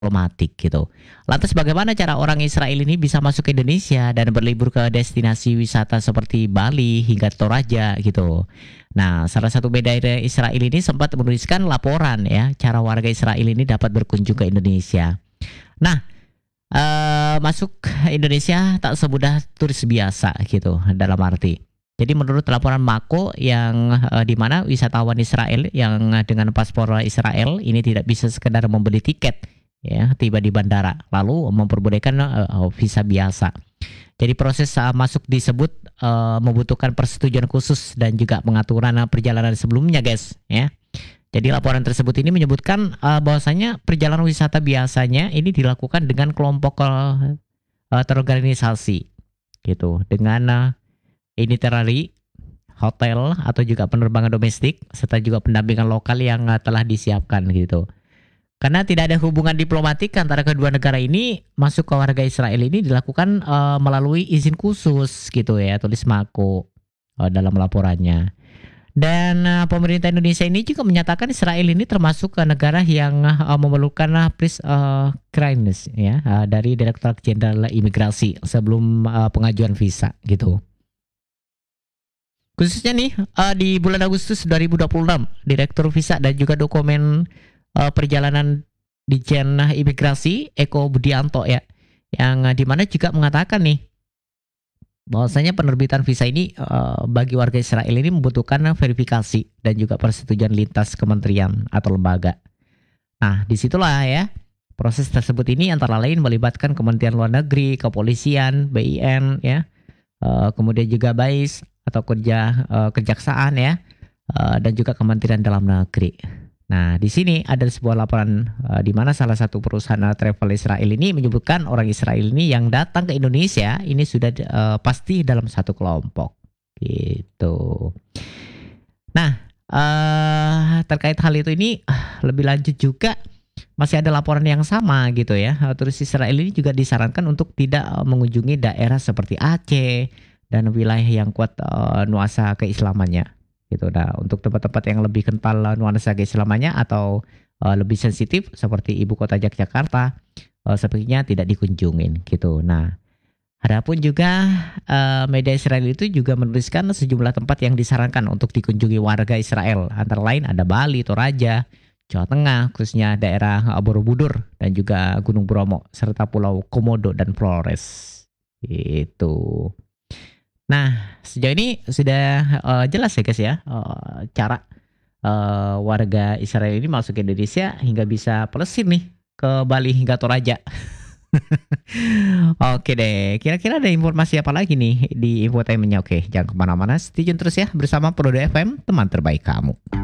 diplomatik gitu. Lantas bagaimana cara orang Israel ini bisa masuk ke Indonesia dan berlibur ke destinasi wisata seperti Bali hingga Toraja gitu. Nah, salah satu media Israel ini sempat menuliskan laporan ya, cara warga Israel ini dapat berkunjung ke Indonesia. Nah, masuk Indonesia tak semudah turis biasa gitu dalam arti. Jadi menurut laporan Mako yang di mana wisatawan Israel yang dengan paspor Israel ini tidak bisa sekedar membeli tiket ya tiba di bandara lalu memperbolehkan visa biasa. Jadi proses masuk disebut membutuhkan persetujuan khusus dan juga pengaturan perjalanan sebelumnya guys ya. Jadi laporan tersebut ini menyebutkan bahwasanya perjalanan wisata biasanya ini dilakukan dengan kelompok terorganisasi gitu dengan itinerary, hotel atau juga penerbangan domestik serta juga pendampingan lokal yang telah disiapkan gitu. Karena tidak ada hubungan diplomatik antara kedua negara ini, masuk ke warga Israel ini dilakukan melalui izin khusus gitu ya, tulis Mako dalam laporannya. Dan pemerintah Indonesia ini juga menyatakan Israel ini termasuk negara yang memerlukan clearance ya dari Direktorat Jenderal Imigrasi sebelum pengajuan visa gitu. Khususnya nih di bulan Agustus 2026, Direktur Visa dan juga Dokumen Perjalanan Dijen Imigrasi Eko Budianto ya, yang di mana juga mengatakan nih bahwasanya penerbitan visa ini bagi warga Israel ini membutuhkan verifikasi dan juga persetujuan lintas kementerian atau lembaga. Nah, disitulah ya proses tersebut ini antara lain melibatkan Kementerian Luar Negeri, Kepolisian, BIN ya, kemudian juga BAIS atau kejaksaan ya, dan juga Kementerian Dalam Negeri. Nah, di sini ada sebuah laporan di mana salah satu perusahaan travel Israel ini menyebutkan orang Israel ini yang datang ke Indonesia ini sudah pasti dalam satu kelompok gitu. Nah, terkait hal itu ini lebih lanjut juga masih ada laporan yang sama gitu ya. Turis Israel ini juga disarankan untuk tidak mengunjungi daerah seperti Aceh dan wilayah yang kuat nuansa keislamannya gitu. Nah, untuk tempat-tempat yang lebih kental nuansa keislamannya atau lebih sensitif seperti ibu kota Yogyakarta sepertinya tidak dikunjungin gitu. Nah, adapun juga media Israel itu juga menuliskan sejumlah tempat yang disarankan untuk dikunjungi warga Israel. Antara lain ada Bali, Toraja, Jawa Tengah, khususnya daerah Borobudur dan juga Gunung Bromo serta Pulau Komodo dan Flores. Itu. Nah, sejauh ini sudah jelas ya guys ya cara warga Israel ini masuk ke Indonesia hingga bisa pelesin nih ke Bali hingga Toraja. Oke deh, kira-kira ada informasi apa lagi nih di infotainmentnya? Oke, jangan kemana-mana, stay tune terus ya bersama Prodo FM, teman terbaik kamu.